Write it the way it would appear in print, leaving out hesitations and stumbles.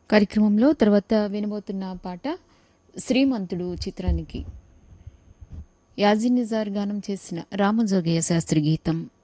కార్యక్రమంలో తర్వాత వినబోతున్న పాట 'శ్రీమంతుడు' చిత్రానికి యాజిన్ నిజార్ గానం చేసిన రామజోగయ్య శాస్త్రి గీతం.